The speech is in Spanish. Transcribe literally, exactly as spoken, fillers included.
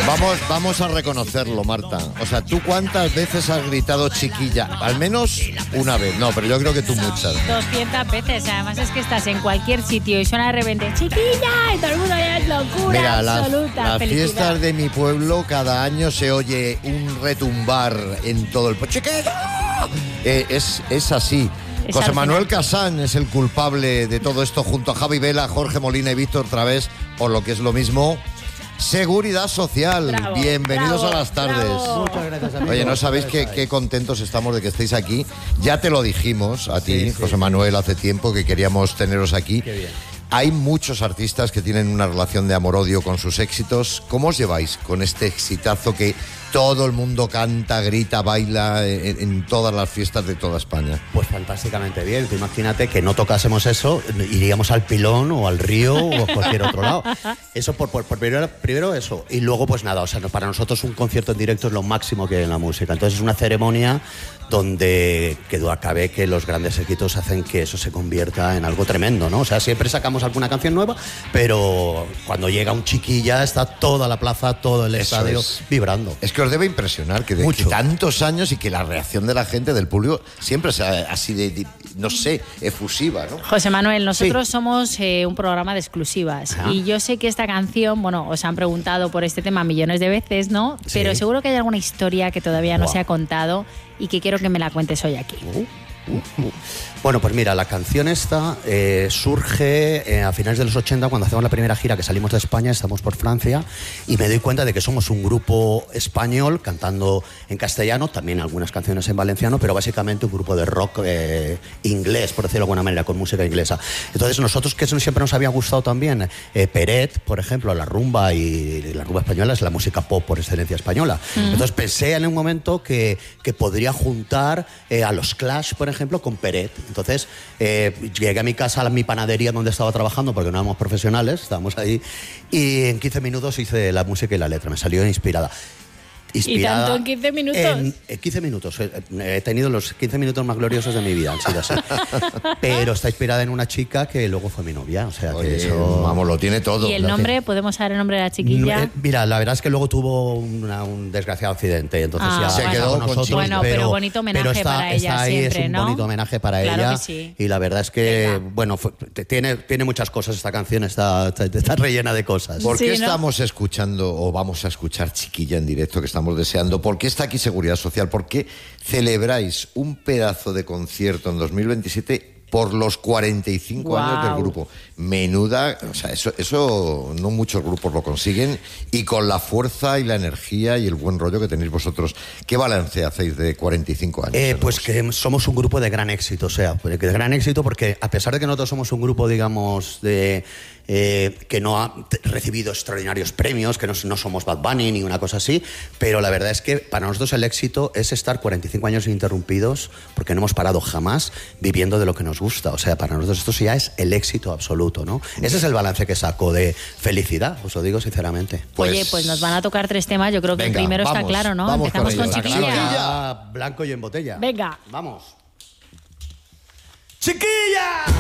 Vamos, vamos a reconocerlo, Marta. O sea, ¿tú cuántas veces has gritado chiquilla? Al menos una vez. No, pero yo creo que tú muchas. doscientas veces. Además es que estás en cualquier sitio y suena de repente chiquilla y todo el mundo ya es locura. Mira, absoluta. las, las felicidad. fiestas de mi pueblo cada año se oye un retumbar en todo el... ¡Chiquilla! Eh, es, es así. Es José alucinante. Manuel Casán es el culpable de todo esto junto a Javi Vela, Jorge Molina y Víctor Través, por lo que es lo mismo... Seguridad Social. Bravo, Bienvenidos bravo, a las tardes. bravo. Muchas gracias, amigo. Oye, no sabéis qué, qué contentos estamos de que estéis aquí. Ya te lo dijimos a ti, Sí, sí, José Manuel, hace tiempo que queríamos teneros aquí. Qué bien. Hay muchos artistas que tienen una relación de amor-odio con sus éxitos. ¿Cómo os lleváis con este exitazo que todo el mundo canta, grita, baila en, en todas las fiestas de toda España? Pues fantásticamente bien. Tú imagínate que no tocásemos eso, iríamos al Pilón o al Río o a cualquier otro lado. Eso por, por, por primero, primero eso. Y luego pues nada, o sea, para nosotros un concierto en directo es lo máximo que hay en la música. Entonces es una ceremonia donde que duda cabe que los grandes éxitos hacen que eso se convierta en algo tremendo, ¿no? O sea, siempre sacamos alguna canción nueva, pero cuando llega un chiquilla está toda la plaza, todo el Eso estadio es. vibrando. Es que os debe impresionar que de Mucho. que tantos años y que la reacción de la gente, del público, siempre sea así de, de, no sé, efusiva, ¿no? José Manuel, nosotros Sí. somos eh, un programa de exclusivas. Ajá. Y yo sé que esta canción, bueno, os han preguntado por este tema millones de veces, ¿no? Sí. Pero seguro que hay alguna historia que todavía no Buah. se ha contado y que quiero que me la cuentes hoy aquí. Bueno, pues mira, la canción esta eh, surge eh, a finales de los ochenta, cuando hacemos la primera gira que salimos de España, estamos por Francia, y me doy cuenta de que somos un grupo español cantando en castellano, también algunas canciones en valenciano, pero básicamente un grupo de rock eh, inglés, por decirlo de alguna manera, con música inglesa. Entonces nosotros, que eso siempre nos había gustado también, eh, Peret, por ejemplo, la rumba, y la rumba española es la música pop por excelencia española. Mm. Entonces pensé en un momento que, que podría juntar eh, a los Clash, por ejemplo, con Peret. Entonces eh, llegué a mi casa, a mi panadería donde estaba trabajando, porque no éramos profesionales, estábamos ahí, y en quince minutos hice la música y la letra, me salió inspirada. ¿Y tanto en quince minutos? En, en quince minutos. He tenido los quince minutos más gloriosos de mi vida, han sido así. Pero está inspirada en una chica que luego fue mi novia, o sea que Oye, eso... vamos, lo tiene todo. ¿Y el nombre? ¿Podemos saber el nombre de la chiquilla? Eh, Mira, la verdad es que luego tuvo una- un desgraciado accidente, entonces Ah, ya Se bueno. quedó con nosotros, chiquilla. Bueno, pero bonito homenaje pero está, para ella está ahí, siempre, es un ¿no? bonito homenaje para Claro ella. que sí. Y la verdad es que, Venga. bueno, fue- te- tiene, tiene muchas cosas esta canción, está, está, está rellena de cosas. ¿Por qué Sí, ¿no? estamos escuchando o vamos a escuchar Chiquilla en directo, que estamos deseando? ¿Por qué está aquí Seguridad Social? ¿Por qué celebráis un pedazo de concierto en dos mil veintisiete por los cuarenta y cinco Guau. años del grupo? Menuda, o sea, eso, eso no muchos grupos lo consiguen, y con la fuerza y la energía y el buen rollo que tenéis vosotros. ¿Qué balance hacéis de cuarenta y cinco años? Eh, de pues música? que somos un grupo de gran éxito, o sea, de gran éxito porque a pesar de que nosotros somos un grupo, digamos, de eh, que no ha t- recibido extraordinarios premios, que no, no somos Bad Bunny ni una cosa así, pero la verdad es que para nosotros el éxito es estar cuarenta y cinco años ininterrumpidos, porque no hemos parado jamás viviendo de lo que nos gusta. O sea, para nosotros esto ya es el éxito absoluto, ¿no? Ese es el balance que saco de felicidad, os lo digo sinceramente. Pues- Oye, pues nos van a tocar tres temas. Yo creo que Venga, el primero vamos, está claro, ¿no? vamos Empezamos con con, ello. Chiquilla. Chiquilla. Ya blanco y en botella. Venga. Vamos. ¡Chiquilla!